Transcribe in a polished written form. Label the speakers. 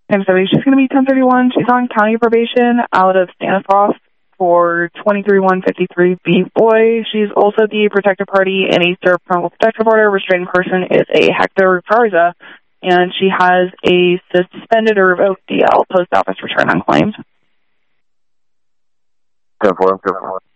Speaker 1: She's going to be 1031. She's on county probation out of Stanislaus for 23153 Beef Boy. She's also the protected party in a served criminal protective order. Restraining person is a Hector Garza, and she has a suspended or revoked DL, post office return unclaimed.
Speaker 2: 10-4.